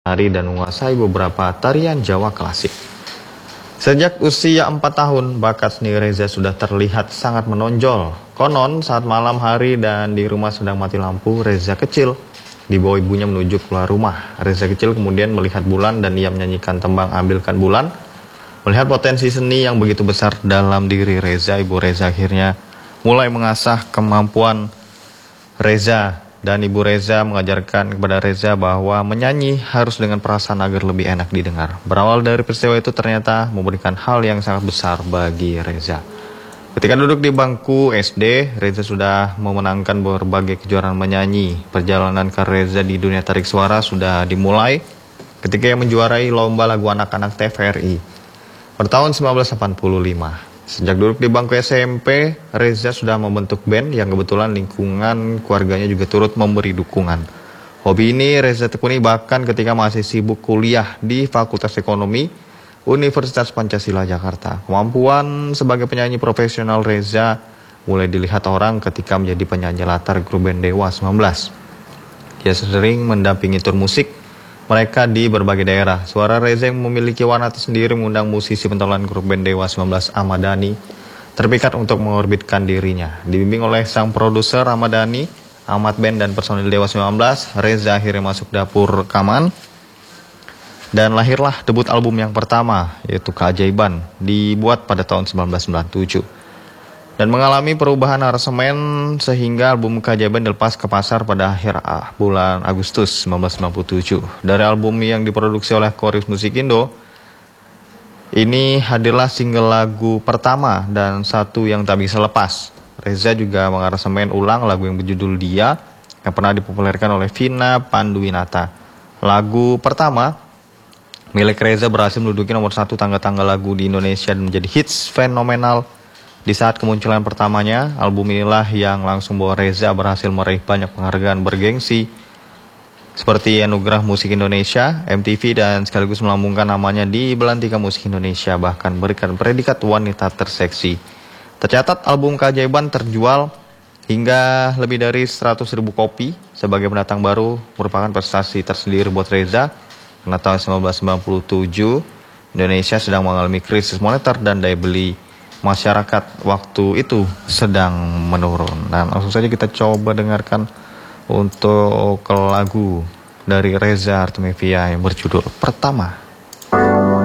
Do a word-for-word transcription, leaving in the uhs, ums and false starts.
menari dan menguasai beberapa tarian Jawa klasik. Sejak usia empat tahun, bakat seni Reza sudah terlihat sangat menonjol. Konon saat malam hari dan di rumah sedang mati lampu, Reza kecil dibawa ibunya menuju keluar rumah. Reza kecil kemudian melihat bulan dan ia menyanyikan tembang Ambilkan Bulan. Melihat potensi seni yang begitu besar dalam diri Reza, ibu Reza akhirnya mulai mengasah kemampuan Reza. Dan ibu Reza mengajarkan kepada Reza bahwa menyanyi harus dengan perasaan agar lebih enak didengar. Berawal dari peristiwa itu ternyata memberikan hal yang sangat besar bagi Reza. Ketika duduk di bangku S D, Reza sudah memenangkan berbagai kejuaraan menyanyi. Perjalanan karir Reza di dunia tarik suara sudah dimulai ketika ia menjuarai lomba lagu anak-anak T V R I pada tahun seribu sembilan ratus delapan puluh lima. Sejak duduk di bangku S M P, Reza sudah membentuk band yang kebetulan lingkungan keluarganya juga turut memberi dukungan. Hobi ini Reza tekuni bahkan ketika masih sibuk kuliah di Fakultas Ekonomi Universitas Pancasila Jakarta. Kemampuan sebagai penyanyi profesional Reza mulai dilihat orang ketika menjadi penyanyi latar grup band Dewa sembilan belas. Dia sering mendampingi tur musik mereka di berbagai daerah. Suara Reza yang memiliki warna tersendiri mengundang musisi pentolan grup band Dewa sembilan belas Ahmad Dhani terpikat untuk mengorbitkan dirinya. Dibimbing oleh sang produser Ahmad Dhani, Ahmad Band dan personil Dewa sembilan belas, Reza akhirnya masuk dapur rekaman dan lahirlah debut album yang pertama, yaitu Keajaiban, dibuat pada tahun seribu sembilan ratus sembilan puluh tujuh. Dan mengalami perubahan aransemen sehingga album Keajaiban dilepas ke pasar pada akhir bulan Agustus seribu sembilan ratus sembilan puluh tujuh. Dari album yang diproduksi oleh Chorus Musik Indo, ini hadirlah single lagu pertama dan satu yang tak bisa lepas. Reza juga mengaransemen ulang lagu yang berjudul Dia yang pernah dipopulerkan oleh Vina Panduwinata. Lagu pertama milik Reza berhasil menduduki nomor satu tangga-tangga lagu di Indonesia dan menjadi hits fenomenal. Di saat kemunculan pertamanya, album inilah yang langsung membawa Reza berhasil meraih banyak penghargaan bergengsi seperti Anugerah Musik Indonesia, M T V, dan sekaligus melambungkan namanya di Belantika Musik Indonesia, bahkan berikan predikat wanita terseksi. Tercatat album Keajaiban terjual hingga lebih dari seratus ribu kopi. Sebagai pendatang baru merupakan prestasi tersendiri buat Reza, karena tahun seribu sembilan ratus sembilan puluh tujuh Indonesia sedang mengalami krisis moneter dan daya beli masyarakat waktu itu sedang menurun. Dan langsung saja kita coba dengarkan untuk lagu dari Reza Artamevia yang berjudul Pertama.